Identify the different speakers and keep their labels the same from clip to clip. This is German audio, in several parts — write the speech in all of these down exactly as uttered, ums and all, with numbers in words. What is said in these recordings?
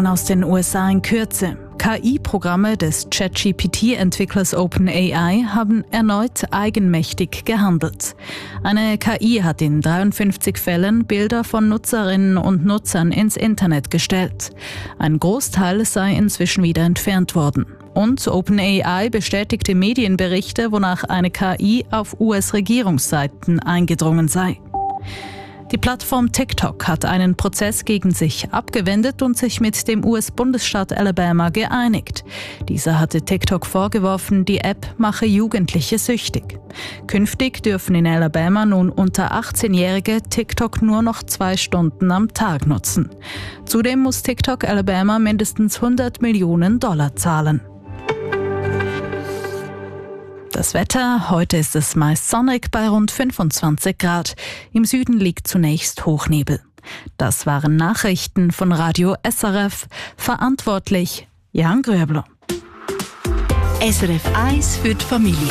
Speaker 1: Informationen aus den U S A in Kürze. K I-Programme des ChatGPT-Entwicklers OpenAI haben erneut eigenmächtig gehandelt. Eine K I hat in dreiundfünfzig Fällen Bilder von Nutzerinnen und Nutzern ins Internet gestellt. Ein Großteil sei inzwischen wieder entfernt worden. Und OpenAI bestätigte Medienberichte, wonach eine K I auf U S-Regierungsseiten eingedrungen sei. Die Plattform TikTok hat einen Prozess gegen sich abgewendet und sich mit dem U S-Bundesstaat Alabama geeinigt. Dieser hatte TikTok vorgeworfen, die App mache Jugendliche süchtig. Künftig dürfen in Alabama nun unter achtzehnjährige TikTok nur noch zwei Stunden am Tag nutzen. Zudem muss TikTok Alabama mindestens hundert Millionen Dollar zahlen. Das Wetter, heute ist es meist sonnig bei rund fünfundzwanzig Grad. Im Süden liegt zunächst Hochnebel. Das waren Nachrichten von Radio S R F. Verantwortlich Jan Gröbler.
Speaker 2: S R F eins für die Familie.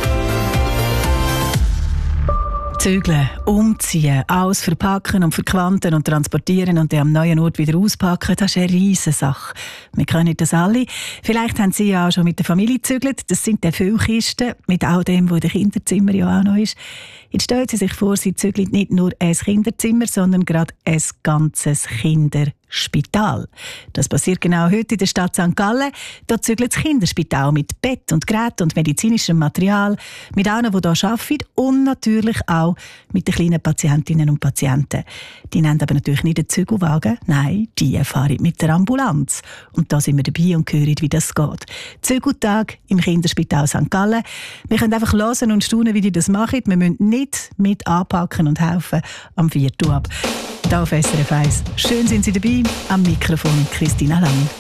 Speaker 2: Zügeln, umziehen, alles verpacken und verquanten und transportieren und dann am neuen Ort wieder auspacken, das ist eine riesige Sache. Wir kennen das alle. Vielleicht haben Sie ja auch schon mit der Familie gezügelt. Das sind die viele Kisten mit all dem, was in den Kinderzimmer ja auch noch ist. Jetzt stellen Sie sich vor, Sie zügeln nicht nur ein Kinderzimmer, sondern gerade ein ganzes Kinderspital. Das passiert genau heute in der Stadt Sankt Gallen. Dort zügelt das Kinderspital mit Bett und Gerät und medizinischem Material, mit allen, die hier arbeiten und natürlich auch mit den kleinen Patientinnen und Patienten. Die nehmen aber natürlich nicht den Zügelwagen, nein, die fahren mit der Ambulanz. Und da sind wir dabei und hören, wie das geht. Zügeltag im Kinderspital Sankt Gallen. Wir können einfach hören und staunen, wie die das machen. Wir müssen nicht mit anpacken und helfen am vier Uhr ab. Hier auf S R F eins. Schön sind Sie dabei. Am Mikrofon Christina Lang.